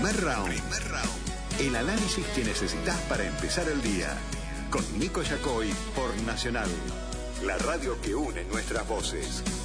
Primer Round. El análisis que necesitas para empezar el día. Con Nico Yacoy por Nacional. La radio que une nuestras voces.